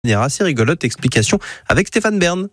Assez rigolote explication avec Stéphane Bern.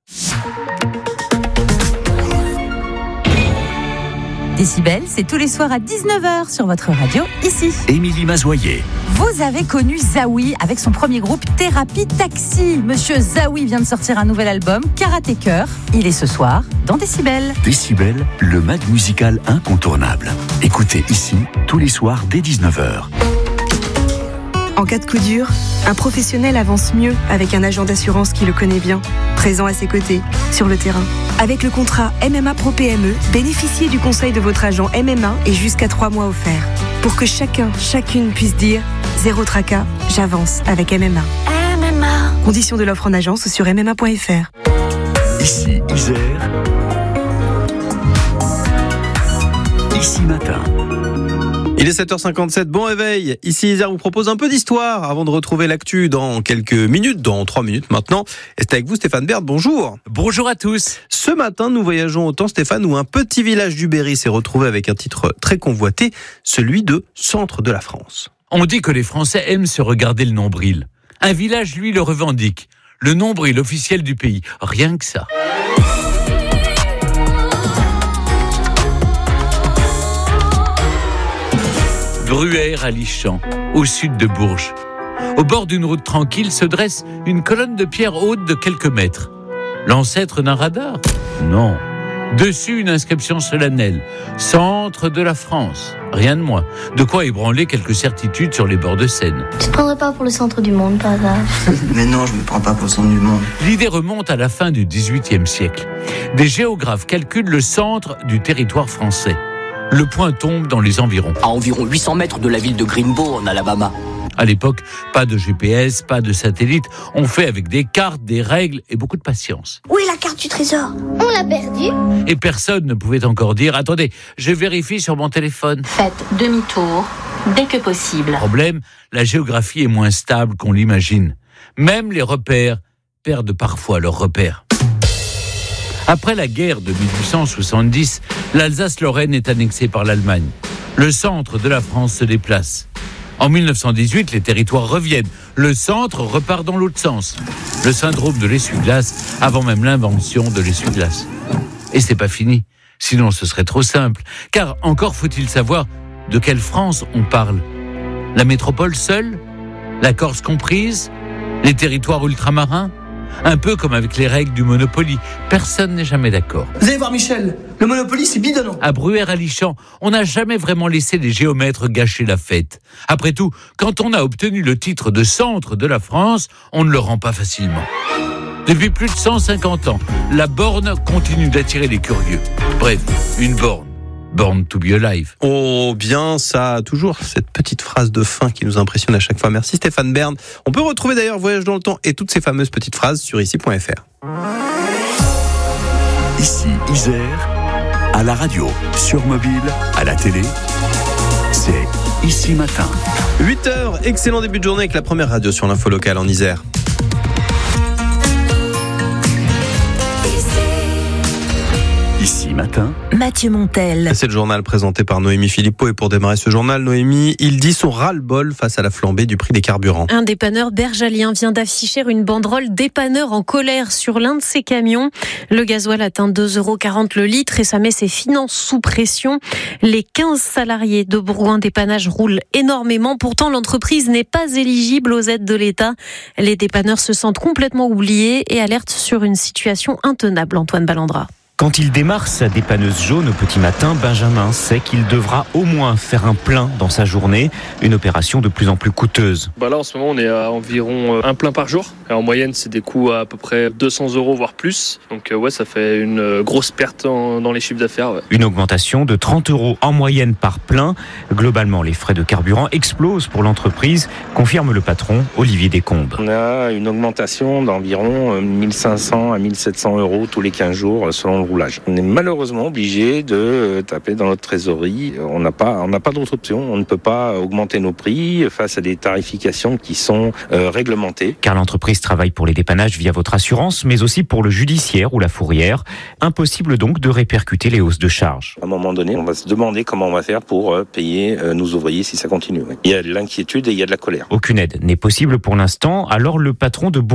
Décibel, c'est tous les soirs à 19h sur votre radio, ici. Émilie Mazoyer. Vous avez connu Zaoui avec son premier groupe Thérapie Taxi. Monsieur Zaoui vient de sortir un nouvel album, Karaté Cœur. Il est ce soir dans Décibel. Décibel, le mag musical incontournable. Écoutez ici, tous les soirs dès 19h. En cas de coup dur, un professionnel avance mieux avec un agent d'assurance qui le connaît bien, présent à ses côtés, sur le terrain. Avec le contrat MMA Pro PME, bénéficiez du conseil de votre agent MMA et jusqu'à 3 mois offerts. Pour que chacune puisse dire « Zéro tracas, j'avance avec MMA ». MMA. Conditions de l'offre en agence sur mma.fr. Ici Isère. Ici Matin. Il est 7h57, bon réveil. Ici Isère vous propose un peu d'histoire avant de retrouver l'actu dans quelques minutes, dans 3 minutes maintenant. Et c'est avec vous Stéphane Bern, bonjour. Bonjour à tous. Ce matin, nous voyageons au temps, Stéphane, où un petit village du Berry s'est retrouvé avec un titre très convoité, celui de Centre de la France. On dit que les Français aiment se regarder le nombril. Un village, lui, le revendique. Le nombril officiel du pays. Rien que ça. Bruère à Lichamps, au sud de Bourges. Au bord d'une route tranquille se dresse une colonne de pierre haute de quelques mètres. L'ancêtre d'un radar ? Non. Dessus, une inscription solennelle. Centre de la France. Rien de moins. De quoi ébranler quelques certitudes sur les bords de Seine. Tu te prendrais pas pour le centre du monde, par hasard? Mais non, je me prends pas pour le centre du monde. L'idée remonte à la fin du XVIIIe siècle. Des géographes calculent le centre du territoire français. Le point tombe dans les environs. À environ 800 mètres de la ville de Greenbow, en Alabama. À l'époque, pas de GPS, pas de satellite. On fait avec des cartes, des règles et beaucoup de patience. Où est la carte du trésor? On l'a perdue. Et personne ne pouvait encore dire « Attendez, je vérifie sur mon téléphone ». Faites demi-tour dès que possible. Problème, la géographie est moins stable qu'on l'imagine. Même les repères perdent parfois leurs repères. Après la guerre de 1870, l'Alsace-Lorraine est annexée par l'Allemagne. Le centre de la France se déplace. En 1918, les territoires reviennent. Le centre repart dans l'autre sens. Le syndrome de l'essuie-glace, avant même l'invention de l'essuie-glace. Et c'est pas fini. Sinon, ce serait trop simple. Car encore faut-il savoir de quelle France on parle. La métropole seule ? La Corse comprise ? Les territoires ultramarins ? Un peu comme avec les règles du Monopoly. Personne n'est jamais d'accord. Vous allez voir Michel, le Monopoly c'est bidonnant. À Bruère à Lichamps, on n'a jamais vraiment laissé les géomètres gâcher la fête. Après tout, quand on a obtenu le titre de centre de la France, on ne le rend pas facilement. Depuis plus de 150 ans, la borne continue d'attirer les curieux. Bref, une borne. Born to be alive. Oh bien ça, toujours cette petite phrase de fin qui nous impressionne à chaque fois. Merci Stéphane Bern. On peut retrouver d'ailleurs Voyage dans le temps et toutes ces fameuses petites phrases sur ici.fr. Ici Isère, à la radio, sur mobile, à la télé, c'est Ici Matin. 8h, excellent début de journée avec la première radio sur l'info locale en Isère. Ici Matin, Mathieu Montel. C'est le journal présenté par Noémie Philippot et pour démarrer ce journal, Noémie, il dit son ras-le-bol face à la flambée du prix des carburants. Un dépanneur bergalien vient d'afficher une banderole dépanneur en colère sur l'un de ses camions. Le gasoil atteint 2,40 € le litre et ça met ses finances sous pression. Les 15 salariés de Bourgoin Dépannage roulent énormément. Pourtant, l'entreprise n'est pas éligible aux aides de l'État. Les dépanneurs se sentent complètement oubliés et alertent sur une situation intenable. Antoine Ballandra. Quand il démarre sa dépanneuse jaune au petit matin, Benjamin sait qu'il devra au moins faire un plein dans sa journée, une opération de plus en plus coûteuse. Là en ce moment on est à environ un plein par jour. Et en moyenne c'est des coûts à peu près 200 € voire plus. Donc ça fait une grosse perte dans les chiffres d'affaires. Ouais. Une augmentation de 30 € en moyenne par plein. Globalement les frais de carburant explosent pour l'entreprise, confirme le patron Olivier Descombes. On a une augmentation d'environ 1500 à 1700 € tous les 15 jours selon le roulage. On est malheureusement obligé de taper dans notre trésorerie. On n'a pas d'autre option. On ne peut pas augmenter nos prix face à des tarifications qui sont réglementées. Car l'entreprise travaille pour les dépannages via votre assurance, mais aussi pour le judiciaire ou la fourrière. Impossible donc de répercuter les hausses de charges. À un moment donné, on va se demander comment on va faire pour payer nos ouvriers si ça continue. Il y a de l'inquiétude et il y a de la colère. Aucune aide n'est possible pour l'instant, alors le patron de